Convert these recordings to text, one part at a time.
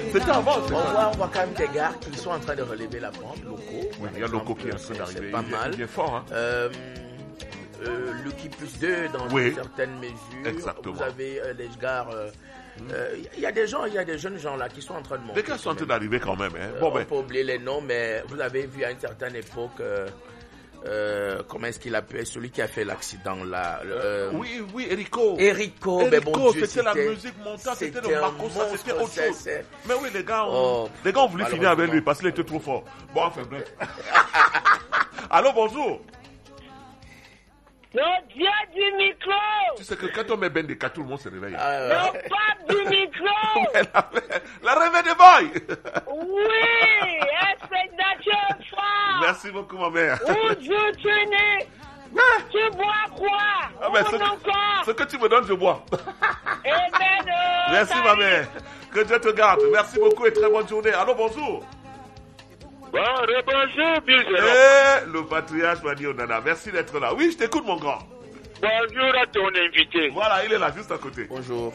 C'était avant, c'est ça. On voit quand même des gars qui sont en train de relever la pente, locaux. Oui, il y a Loco qui est en train d'arriver. C'est pas mal. Il est fort, hein. Lucky plus 2 dans Oui. certaines mesures. Exactement. Vous avez les gars. Il y a des jeunes gens là qui sont en train de monter. Les gars sont en train d'arriver quand même. Hein. On peut oublier les noms, mais vous avez vu à une certaine époque. Comment est-ce qu'il appelle celui qui a fait l'accident là Oui, Erico, mais bon Dieu, c'était la musique montante, c'était le Makossa, c'était autre chose. Mais oui, les gars ont voulu finir avec lui parce qu'il était trop fort. Bon, enfin bref. Allô, bonjour. Le dieu du micro. Tu sais que quand on met Bendeka, tout le monde se réveille. Le pape du micro. La réveil des boys. Oui, expectation fort. Merci beaucoup, ma mère. Où tu es né? Tu bois quoi? Ce que tu me donnes, je bois. Amen. Merci, ma mère. Que Dieu te garde. Merci beaucoup et très bonne journée. Allô, bonjour. Bonjour, le patriarche Mani Onana. Merci d'être là. Oui, je t'écoute, mon grand. Bonjour à ton invité. Voilà, il est là, juste à côté. Bonjour.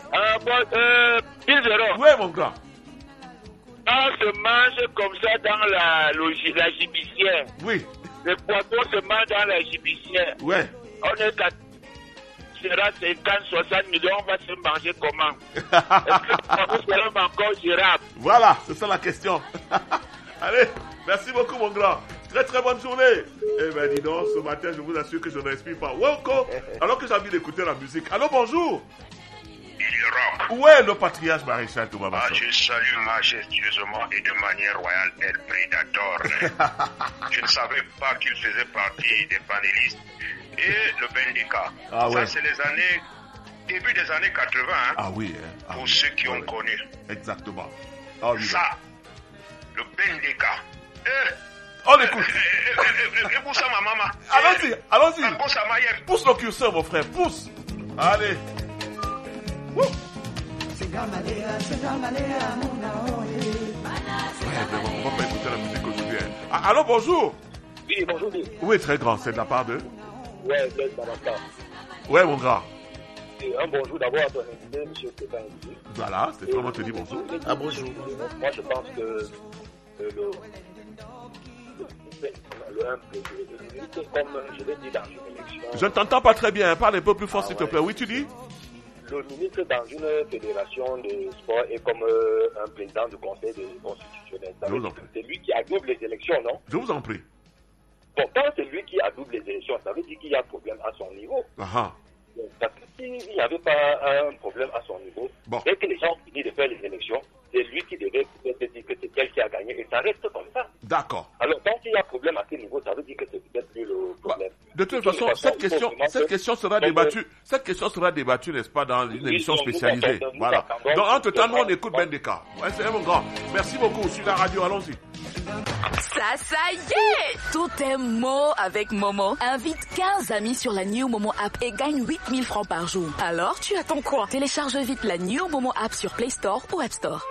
Oui, mon grand. On se mange comme ça dans la gibicière. Oui. Le poisson se mange dans la gibicière. Ouais. On est à sera 50-60 millions, on va se manger comment? Est-ce que le poisson sera encore gérable? Voilà, c'est ça la question. Allez, merci beaucoup, mon grand. Très très bonne journée. Eh ben dis donc, ce matin, je vous assure que je ne respire pas. Welcome. Alors que j'ai envie d'écouter la musique. Allô, bonjour. Où est le patriarche maréchal Thomas Masson? Je salue majestueusement et de manière royale El Predator. Je ne savais pas qu'il faisait partie des panélistes. Et le Bendeka. Ça, c'est les années, début des années 80. Hein, ah oui. Pour ceux qui ont connu. Exactement. Oui, ça, le Bendeka. On écoute. Et pour ça, ma maman. Allons-y. Pousse le curseur, mon frère. Pousse. Allez. On va pas écouter la musique aujourd'hui. Allô, bonjour. Oui, bonjour. Oui, très grand. C'est de la part de... Ouais, Blaise Babacar. Ouais, mon grand. Un bonjour d'abord à ton invité, M. Stéphane. Voilà, Stéphane, on te dit bonjour. Ah, bonjour. Moi, je pense que comme je l'ai dit dans une élection... Je ne t'entends pas très bien. Parle un peu plus fort, s'il te plaît. Oui, tu dis? Le ministre dans une fédération de sport est comme un président du conseil constitutionnel. C'est lui qui adoube les élections, non? Je vous en prie. Bon, quand c'est lui qui adoube les élections, ça veut dire qu'il y a un problème à son niveau. Parce que s'il n'y avait pas un problème à son niveau, dès que les gens finissent de faire les élections, c'est lui qui devait peut-être dire que c'est elle qui a gagné et ça reste comme ça. D'accord. Alors, tant qu'il y a problème à ce niveau, ça veut dire que c'est peut-être plus le problème. De toute façon, cette question sera débattue. Cette question sera débattue, n'est-ce pas, dans une émission spécialisée. Voilà. Donc, entre-temps, nous, on écoute Bendeka. Ouais, c'est mon grand. Merci beaucoup. Sur la radio, allons-y. Ça y est! Tout est Mo avec Momo. Invite 15 amis sur la New Momo app et gagne 8000 francs par jour. Alors, tu attends quoi? Télécharge vite la New Momo app sur Play Store ou App Store.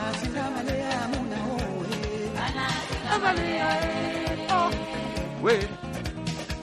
Oui.